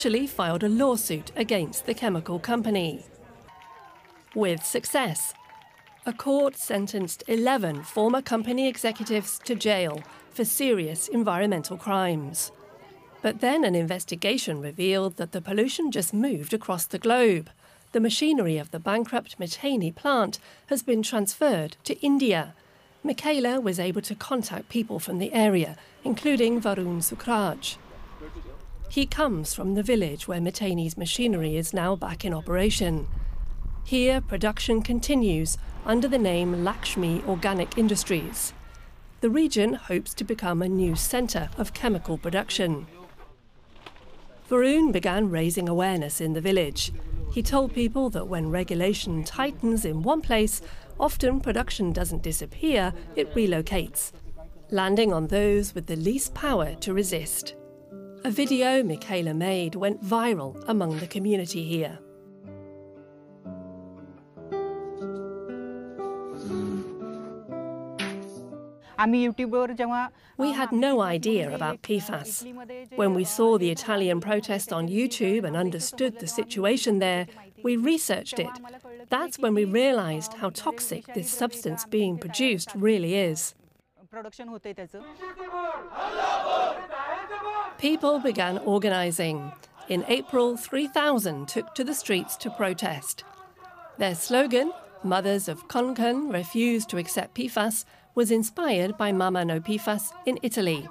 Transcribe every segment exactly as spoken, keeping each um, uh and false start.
actually filed a lawsuit against the chemical company. With success, a court sentenced eleven former company executives to jail for serious environmental crimes. But then an investigation revealed that the pollution just moved across the globe. The machinery of the bankrupt Miteni plant has been transferred to India. Michaela was able to contact people from the area, including Varun Sukhraj. He comes from the village where Miteni's machinery is now back in operation. Here, production continues under the name Lakshmi Organic Industries. The region hopes to become a new centre of chemical production. Varun began raising awareness in the village. He told people that when regulation tightens in one place, often production doesn't disappear, it relocates, landing on those with the least power to resist. A video Michaela made went viral among the community here. We had no idea about P FAS. When we saw the Italian protest on YouTube and understood the situation there, we researched it. That's when we realized how toxic this substance being produced really is. People began organizing. In April, three thousand took to the streets to protest. Their slogan, Mothers of Konkan Refuse to Accept P FAS, was inspired by Mama No P FAS in Italy.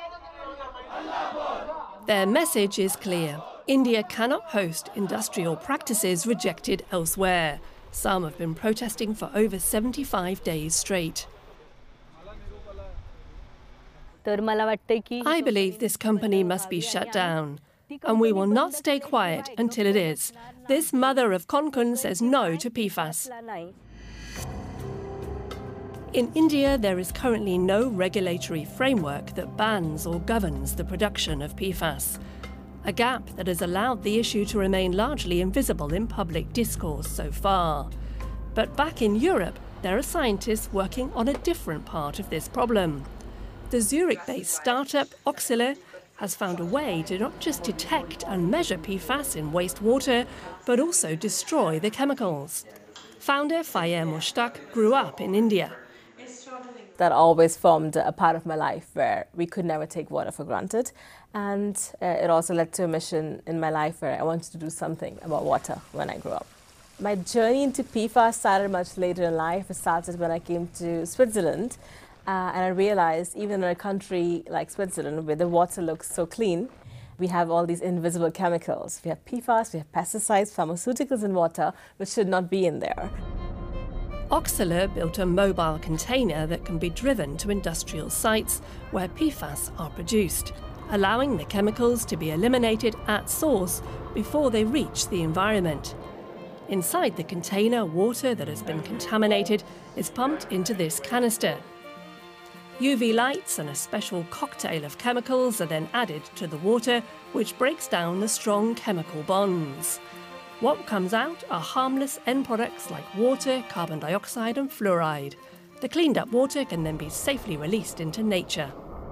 Their message is clear. India cannot host industrial practices rejected elsewhere. Some have been protesting for over seventy-five days straight. I believe this company must be shut down, and we will not stay quiet until it is. This mother of Konkan says no to P FAS. In India, there is currently no regulatory framework that bans or governs the production of P FAS, a gap that has allowed the issue to remain largely invisible in public discourse so far. But back in Europe, there are scientists working on a different part of this problem. The Zurich-based startup Oxylor has found a way to not just detect and measure P FAS in wastewater, but also destroy the chemicals. Founder Faye Mushtaq grew up in India. That always formed a part of my life where we could never take water for granted. And uh, it also led to a mission in my life where I wanted to do something about water when I grew up. My journey into P FAS started much later in life. It started when I came to Switzerland. Uh, and I realized even in a country like Switzerland, where the water looks so clean, we have all these invisible chemicals. We have P FAS, we have pesticides, pharmaceuticals in water, which should not be in there. Oxylor built a mobile container that can be driven to industrial sites where P FAS are produced, allowing the chemicals to be eliminated at source before they reach the environment. Inside the container, water that has been contaminated is pumped into this canister. U V lights and a special cocktail of chemicals are then added to the water, which breaks down the strong chemical bonds. What comes out are harmless end products like water, carbon dioxide and fluoride. The cleaned up water can then be safely released into nature.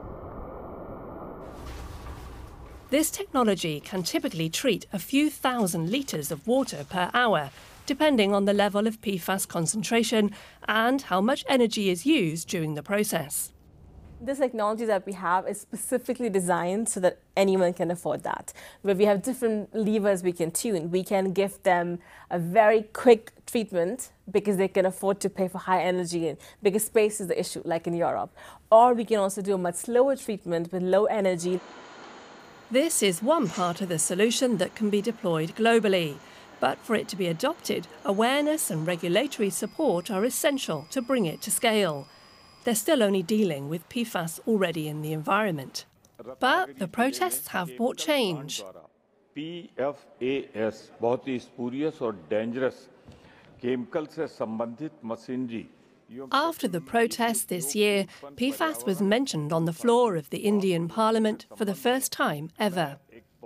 This technology can typically treat a few thousand litres of water per hour, depending on the level of P FAS concentration and how much energy is used during the process. This technology that we have is specifically designed so that anyone can afford that. Where we have different levers we can tune. We can give them a very quick treatment because they can afford to pay for high energy and because space is the issue, like in Europe. Or we can also do a much slower treatment with low energy. This is one part of the solution that can be deployed globally. But for it to be adopted, awareness and regulatory support are essential to bring it to scale. They're still only dealing with P FAS already in the environment. But the protests have brought change. P FAS बहुत ही spurious और dangerous chemical से संबंधित machinery. After the protests this year, P FAS was mentioned on the floor of the Indian Parliament for the first time ever.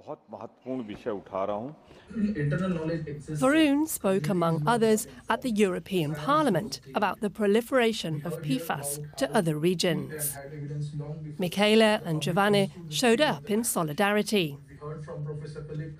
Varun spoke, among others, at the European Parliament about the proliferation of P FAS to other regions. Michaela and Giovanni showed up in solidarity.